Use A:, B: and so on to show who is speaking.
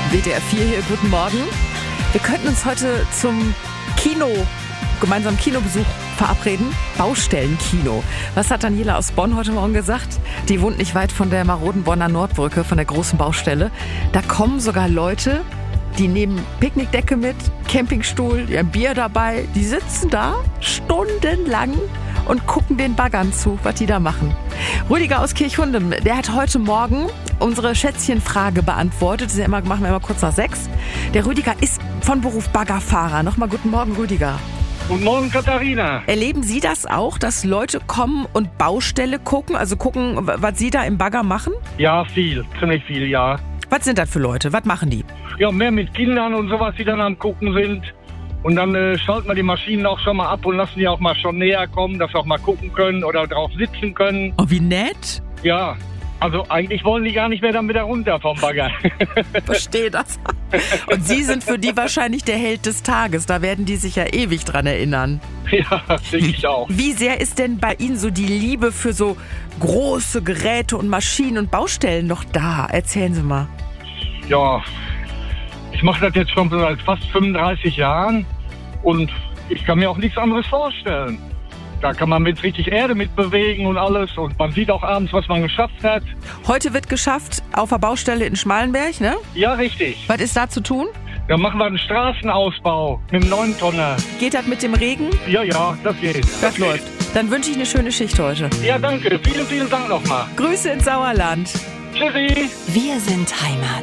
A: WDR 4 hier, guten Morgen. Wir könnten uns heute zum gemeinsamen Kinobesuch verabreden. Baustellenkino. Was hat Daniela aus Bonn heute Morgen gesagt? Die wohnt nicht weit von der maroden Bonner Nordbrücke, von der großen Baustelle. Da kommen sogar Leute, die nehmen Picknickdecke mit, Campingstuhl, die haben Bier dabei. Die sitzen da stundenlang und gucken den Baggern zu, was die da machen. Rüdiger aus Kirchhundem, der hat heute Morgen unsere Schätzchenfrage beantwortet. Das ist ja immer, machen wir immer kurz nach 6. Der Rüdiger ist von Beruf Baggerfahrer. Nochmal guten Morgen, Rüdiger.
B: Guten Morgen, Katharina.
A: Erleben Sie das auch, dass Leute kommen und Baustelle gucken? Also gucken, was Sie da im Bagger machen?
B: Ja, ziemlich viel, ja.
A: Was sind das für Leute? Was machen die?
B: Ja, mehr mit Kindern und sowas, die dann am Gucken sind. Und dann schalten wir die Maschinen auch schon mal ab und lassen die auch mal schon näher kommen, dass wir auch mal gucken können oder drauf sitzen können.
A: Oh, wie nett.
B: Ja, also eigentlich wollen die gar nicht mehr dann wieder runter vom Bagger.
A: Verstehe das. Und Sie sind für die wahrscheinlich der Held des Tages. Da werden die sich ja ewig dran erinnern.
B: Ja, denke ich auch.
A: Wie sehr ist denn bei Ihnen so die Liebe für so große Geräte und Maschinen und Baustellen noch da? Erzählen Sie mal.
B: Ja, ich mache das jetzt schon seit fast 35 Jahren und ich kann mir auch nichts anderes vorstellen. Da kann man mit richtig Erde mitbewegen und alles und man sieht auch abends, was man geschafft hat.
A: Heute wird geschafft auf der Baustelle in Schmalenberg, ne?
B: Ja, richtig.
A: Was ist da zu tun?
B: Da machen wir einen Straßenausbau mit einem 9-Tonner.
A: Geht das mit dem Regen?
B: Ja, das geht.
A: Das läuft. Dann wünsche ich eine schöne Schicht heute.
B: Ja, danke. Vielen Dank nochmal.
A: Grüße ins Sauerland.
B: Tschüssi.
C: Wir sind Heimat.